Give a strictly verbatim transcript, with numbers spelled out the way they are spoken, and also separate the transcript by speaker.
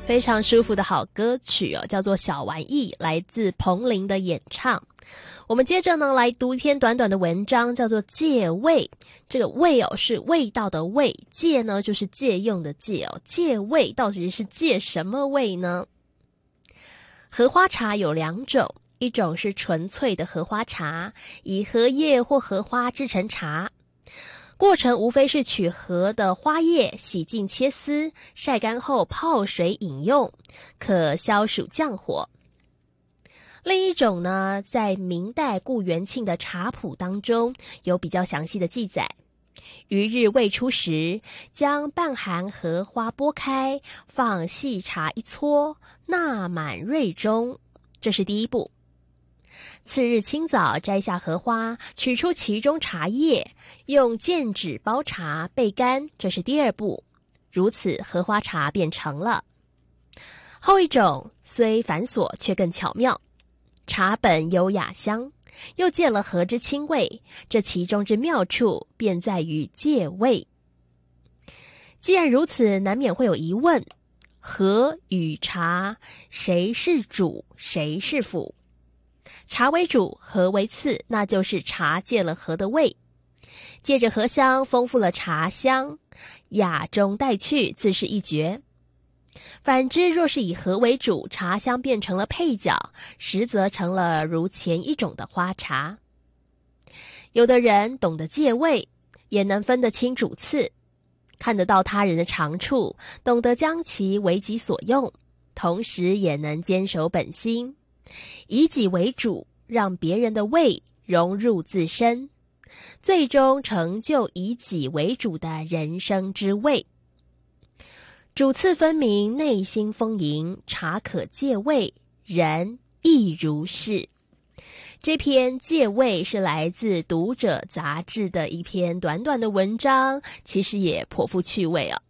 Speaker 1: 非常舒服的好歌曲哦，叫做《小玩意》，来自彭羚的演唱。我们接着呢来读一篇短短的文章，叫做《借味》。这个味哦是味道的味，借呢就是借用的借哦。借味到底是借什么味呢？荷花茶有两种，一种是纯粹的荷花茶，以荷叶或荷花制成茶。过程无非是取荷的花叶洗净切丝，晒干后泡水饮用，可消暑降火。另一种呢，在明代顾元庆的茶谱当中有比较详细的记载。余日未出时，将半含荷花剥开，放细茶一撮，纳满蕊中，这是第一步。次日清早摘下荷花，取出其中茶叶，用笺纸包茶焙干，这是第二步。如此荷花茶便成了。后一种虽繁琐却更巧妙，茶本有雅香，又借了荷之清味，这其中之妙处便在于借味。既然如此，难免会有疑问：荷与茶，谁是主，谁是辅？茶为主，荷为次，那就是茶借了荷的味，借着荷香丰富了茶香，雅中带去，自是一绝。反之，若是以荷为主，茶香变成了配角，实则成了如前一种的花茶。有的人懂得借味，也能分得清主次，看得到他人的长处，懂得将其为己所用，同时也能坚守本心，以己为主，让别人的味融入自身，最终成就以己为主的人生之味。主次分明，内心丰盈，茶可借味，人亦如是。这篇借味是来自《读者》杂志的一篇短短的文章，其实也颇富趣味哦。